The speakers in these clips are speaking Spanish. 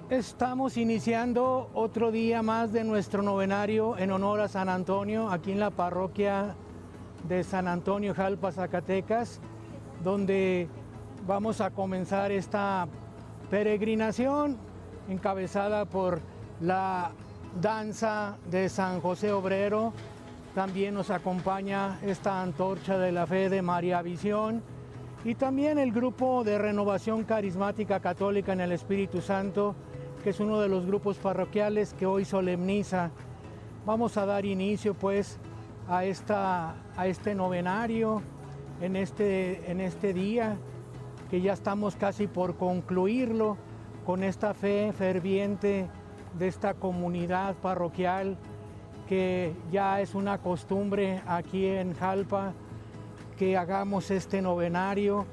Estamos iniciando otro día más de nuestro novenario en honor a San Antonio, aquí en la parroquia de San Antonio, Jalpa, Zacatecas, donde vamos a comenzar esta peregrinación encabezada por la danza de San José Obrero. También nos acompaña esta antorcha de la fe de María Visión y también el grupo de Renovación Carismática Católica en el Espíritu Santo, que es uno de los grupos parroquiales que hoy solemniza. Vamos a dar inicio pues a este novenario en este día, que ya estamos casi por concluirlo, con esta fe ferviente de esta comunidad parroquial, que ya es una costumbre aquí en Jalpa que hagamos este novenario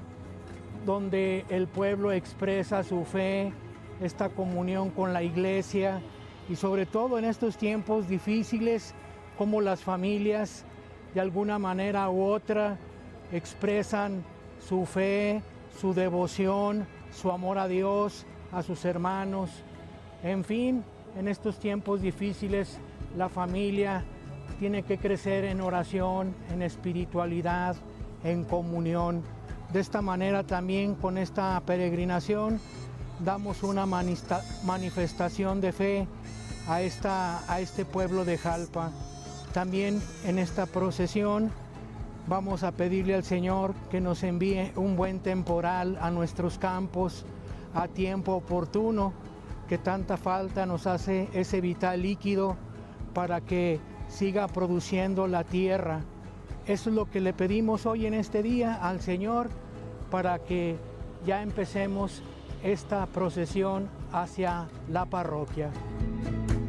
donde el pueblo expresa su fe, esta comunión con la iglesia, y sobre todo en estos tiempos difíciles, como las familias de alguna manera u otra expresan su fe, su devoción, su amor a Dios, a sus hermanos. En fin, en estos tiempos difíciles la familia tiene que crecer en oración, en espiritualidad, en comunión. De esta manera también con esta peregrinación damos una manifestación de fe a este pueblo de Jalpa. También en esta procesión vamos a pedirle al Señor que nos envíe un buen temporal a nuestros campos a tiempo oportuno, que tanta falta nos hace ese vital líquido para que siga produciendo la tierra. Eso es lo que le pedimos hoy en este día al Señor, para que ya empecemos esta procesión hacia la parroquia.